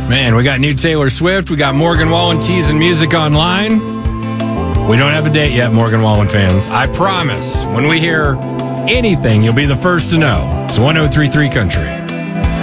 Man, we got new Taylor Swift. We got Morgan Wallen teasing music online. We don't have a date yet, Morgan Wallen fans. I promise, when we hear anything, you'll be the first to know. It's 103.3 Country.